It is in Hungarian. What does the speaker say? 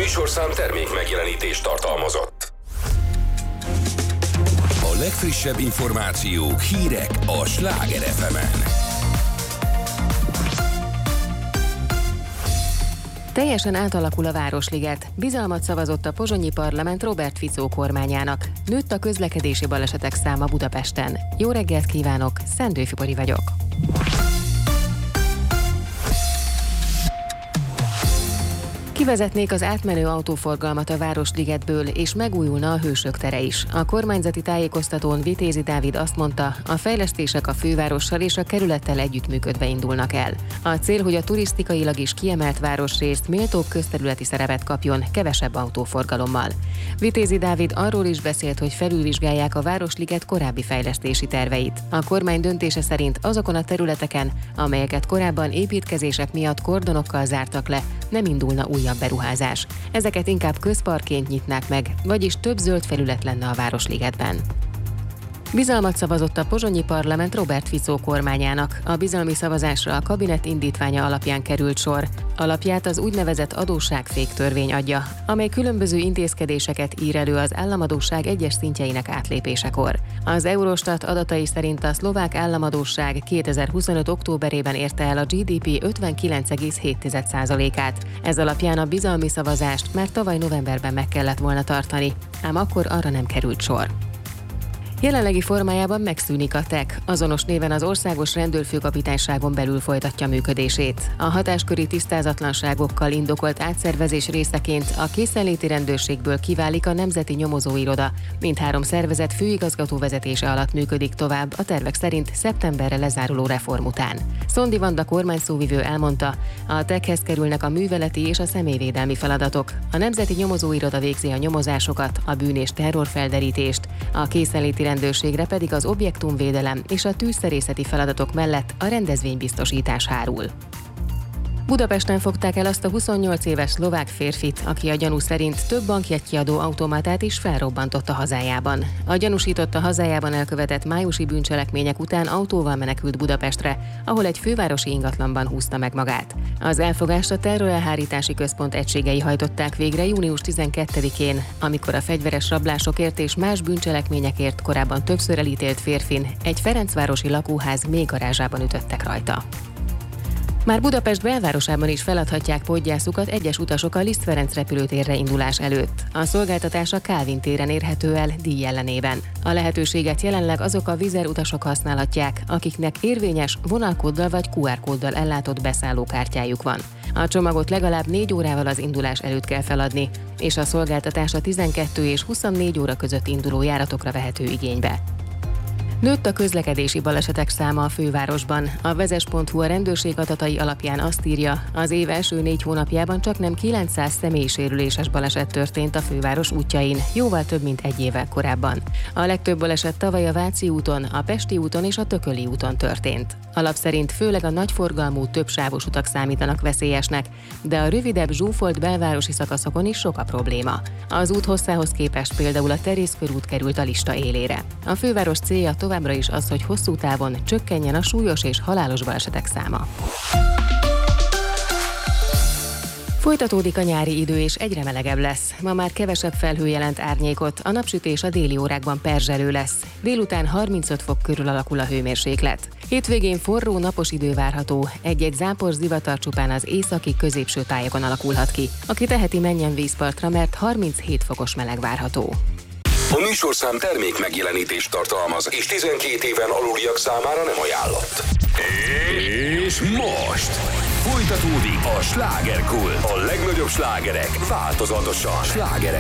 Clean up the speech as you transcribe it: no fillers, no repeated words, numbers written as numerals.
műsorszám termék megjelenítést tartalmazott. A legfrissebb információk, hírek a Sláger FM-en. Teljesen átalakul a Városliget. Bizalmat szavazott a pozsonyi parlament Robert Fico kormányának. Nőtt a közlekedési balesetek száma Budapesten. Jó reggelt kívánok, Szendő Fibori vagyok. Kivezetnék az átmenő autóforgalmat a Városligetből, és megújulna a Hősök tere is. A kormányzati tájékoztatón Vitézi Dávid azt mondta, a fejlesztések a fővárossal és a kerülettel együttműködve indulnak el. A cél, hogy a turisztikailag is kiemelt városrészt méltóbb közterületi szerepet kapjon, kevesebb autóforgalommal. Vitézi Dávid arról is beszélt, hogy felülvizsgálják a Városliget korábbi fejlesztési terveit. A kormány döntése szerint azokon a területeken, amelyeket korábban építkezések miatt kordonokkal zártak le, nem indulna újabb beruházás. Ezeket inkább közparkként nyitnák meg, vagyis több zöld felület lenne a Városligetben. Bizalmat szavazott a pozsonyi parlament Robert Fico kormányának. A bizalmi szavazásra a kabinet indítványa alapján került sor. Alapját az úgynevezett adósságféktörvény adja, amely különböző intézkedéseket ír elő az államadósság egyes szintjeinek átlépésekor. Az Eurostat adatai szerint a szlovák államadósság 2025. októberében érte el a GDP 59,7%-át. Ez alapján a bizalmi szavazást már tavaly novemberben meg kellett volna tartani, ám akkor arra nem került sor. Jelenlegi formájában megszűnik a TEK, azonos néven az Országos Rendőrfőkapitányságon belül folytatja működését. A hatásköri tisztázatlanságokkal indokolt átszervezés részeként a készenléti rendőrségből kiválik a Nemzeti Nyomozóiroda. Mindhárom szervezet főigazgató vezetése alatt működik tovább, a tervek szerint szeptemberre lezáruló reform után. Szondi Vanda kormányszóvivő elmondta, a TEK-hez kerülnek a műveleti és a személyvédelmi feladatok. A Nemzeti Nyomozóiroda végzi a nyomozásokat, a bűn- és terrorfelderítést, a készenléti rendőrségre pedig az objektumvédelem és a tűzszerészeti feladatok mellett a rendezvénybiztosítás hárul. Budapesten fogták el azt a 28 éves szlovák férfit, aki a gyanú szerint több bankjegykiadó automatát is felrobbantott a hazájában. A gyanúsított a hazájában elkövetett májusi bűncselekmények után autóval menekült Budapestre, ahol egy fővárosi ingatlanban húzta meg magát. Az elfogást a terrorelhárítási központ egységei hajtották végre június 12-én, amikor a fegyveres rablásokért és más bűncselekményekért korábban többször elítélt férfin egy ferencvárosi lakóház mélygarázsában ütöttek rajta. Már Budapest belvárosában is feladhatják podgyászukat egyes utasok a Liszt Ferenc repülőtérre indulás előtt. A szolgáltatás a Kálvin téren érhető el díj ellenében. A lehetőséget jelenleg azok a Wizz Air utasok használhatják, akiknek érvényes vonalkóddal vagy QR-kóddal ellátott beszállókártyájuk van. A csomagot legalább 4 órával az indulás előtt kell feladni, és a szolgáltatás a 12 és 24 óra között induló járatokra vehető igénybe. Nőtt a közlekedési balesetek száma a fővárosban. A vezes.hu a rendőrség adatai alapján azt írja, az év első 4 hónapjában csaknem 900 személysérüléses baleset történt a főváros útjain, jóval több mint egy évvel korábban. A legtöbb baleset tavaly a Váci úton, a Pesti úton és a Tököli úton történt. Alap szerint főleg a nagyforgalmú, többsávos utak számítanak veszélyesnek, de a rövidebb, zsúfolt belvárosi szakaszokon is sok a probléma. Az út hosszához képest például a Terész körút került a lista élére. A főváros célja továbbra is az, hogy hosszú távon csökkenjen a súlyos és halálos balesetek száma. Folytatódik a nyári idő, és egyre melegebb lesz. Ma már kevesebb felhő jelent árnyékot, a napsütés a déli órákban perzselő lesz. Délután 35 fok körül alakul a hőmérséklet. Hétvégén forró, napos idő várható, egy-egy zápor zivatar csupán az északi középső tájakon alakulhat ki. Aki teheti, menjen vízpartra, mert 37 fokos meleg várható. A műsorszám termék megjelenítést tartalmaz, és 12 éven aluliak számára nem ajánlott. És most folytatódik a Slágerkult. A legnagyobb slágerek változatosan. Sláger